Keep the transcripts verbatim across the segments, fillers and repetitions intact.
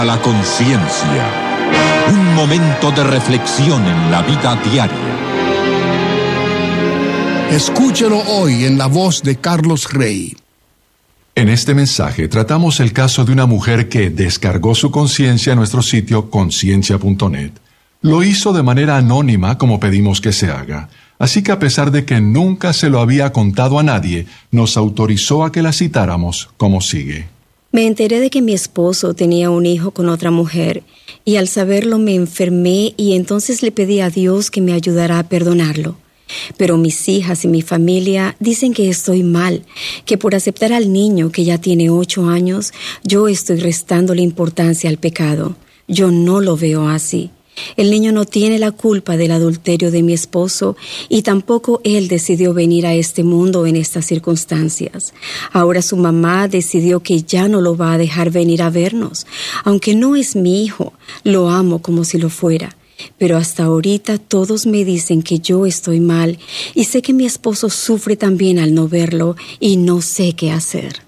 A la conciencia, un momento de reflexión en la vida diaria. Escúchelo hoy en la voz de Carlos Rey. En este mensaje tratamos el caso de una mujer que descargó su conciencia en nuestro sitio conciencia punto net. Lo hizo de manera anónima como pedimos que se haga. Así que a pesar de que nunca se lo había contado a nadie, nos autorizó a que la citáramos como sigue. Me enteré de que mi esposo tenía un hijo con otra mujer y al saberlo me enfermé y entonces le pedí a Dios que me ayudara a perdonarlo. Pero mis hijas y mi familia dicen que estoy mal, que por aceptar al niño que ya tiene ocho años, yo estoy restándole importancia al pecado. Yo no lo veo así. El niño no tiene la culpa del adulterio de mi esposo y tampoco él decidió venir a este mundo en estas circunstancias. Ahora su mamá decidió que ya no lo va a dejar venir a vernos. Aunque no es mi hijo, lo amo como si lo fuera. Pero hasta ahorita todos me dicen que yo estoy mal y sé que mi esposo sufre también al no verlo y no sé qué hacer.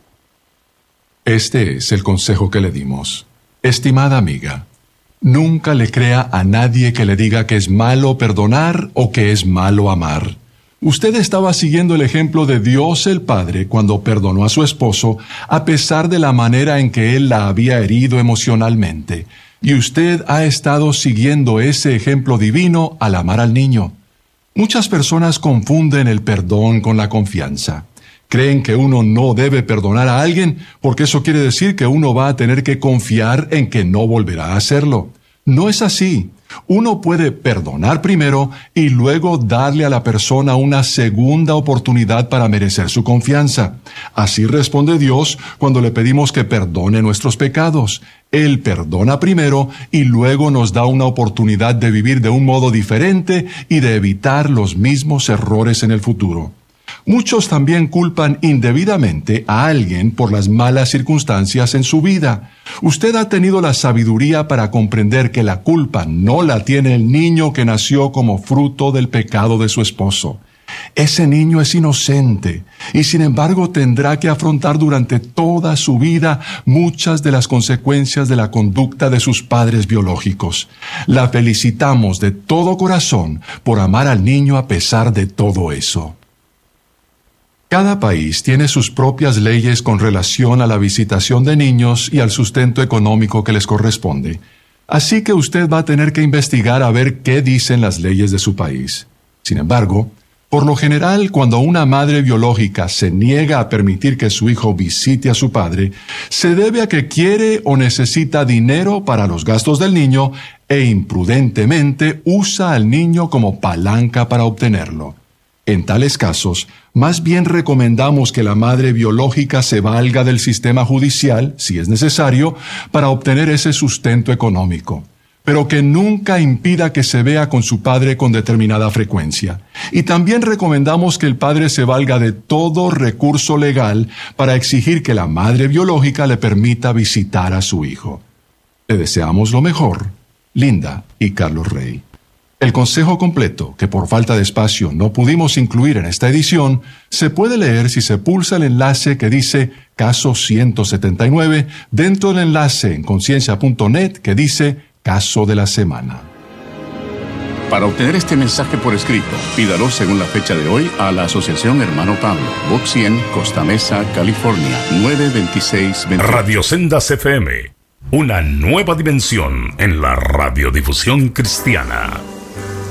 Este es el consejo que le dimos. Estimada amiga, nunca le crea a nadie que le diga que es malo perdonar o que es malo amar. Usted estaba siguiendo el ejemplo de Dios el Padre cuando perdonó a su esposo, a pesar de la manera en que él la había herido emocionalmente. Y usted ha estado siguiendo ese ejemplo divino al amar al niño. Muchas personas confunden el perdón con la confianza. Creen que uno no debe perdonar a alguien porque eso quiere decir que uno va a tener que confiar en que no volverá a hacerlo. No es así. Uno puede perdonar primero y luego darle a la persona una segunda oportunidad para merecer su confianza. Así responde Dios cuando le pedimos que perdone nuestros pecados. Él perdona primero y luego nos da una oportunidad de vivir de un modo diferente y de evitar los mismos errores en el futuro. Muchos también culpan indebidamente a alguien por las malas circunstancias en su vida. Usted ha tenido la sabiduría para comprender que la culpa no la tiene el niño que nació como fruto del pecado de su esposo. Ese niño es inocente y sin embargo tendrá que afrontar durante toda su vida muchas de las consecuencias de la conducta de sus padres biológicos. La felicitamos de todo corazón por amar al niño a pesar de todo eso. Cada país tiene sus propias leyes con relación a la visitación de niños y al sustento económico que les corresponde. Así que usted va a tener que investigar a ver qué dicen las leyes de su país. Sin embargo, por lo general, cuando una madre biológica se niega a permitir que su hijo visite a su padre, se debe a que quiere o necesita dinero para los gastos del niño e imprudentemente usa al niño como palanca para obtenerlo. En tales casos, más bien recomendamos que la madre biológica se valga del sistema judicial, si es necesario, para obtener ese sustento económico, pero que nunca impida que se vea con su padre con determinada frecuencia. Y también recomendamos que el padre se valga de todo recurso legal para exigir que la madre biológica le permita visitar a su hijo. Le deseamos lo mejor, Linda y Carlos Rey. El consejo completo, que por falta de espacio no pudimos incluir en esta edición, se puede leer si se pulsa el enlace que dice Caso ciento setenta y nueve dentro del enlace en conciencia punto net que dice Caso de la Semana. Para obtener este mensaje por escrito, pídalo según la fecha de hoy a la Asociación Hermano Pablo, Box cien, Costa Mesa, California, nueve veintiséis veinte. Radio Sendas F M, una nueva dimensión en la radiodifusión cristiana.